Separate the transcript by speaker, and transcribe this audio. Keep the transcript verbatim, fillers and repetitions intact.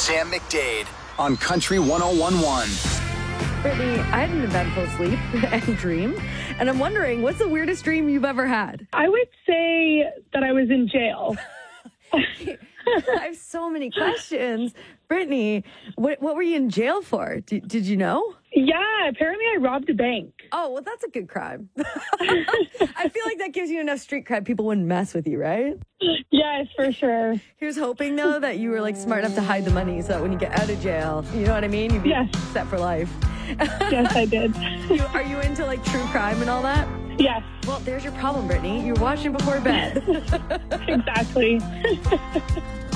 Speaker 1: Sam McDade on Country one oh one point one.
Speaker 2: Brittany, I had an eventful sleep and dream, and I'm wondering, what's the weirdest dream you've ever had?
Speaker 3: I would say that I was in jail.
Speaker 2: I have so many questions. Brittany, what, what were you in jail for? Did, did you know?
Speaker 3: Yeah, apparently I robbed a bank.
Speaker 2: Oh, well, that's a good crime. I feel like that gives you enough street cred. People wouldn't mess with you, right?
Speaker 3: Yes, for sure.
Speaker 2: Here's hoping, though, that you were like smart enough to hide the money so that when you get out of jail, you know what I mean? You'd be
Speaker 3: yes.
Speaker 2: set for life.
Speaker 3: Yes, I did.
Speaker 2: you, are you into like true crime and all that?
Speaker 3: Yes.
Speaker 2: Well, there's your problem, Brittany. You're watching before bed.
Speaker 3: Exactly.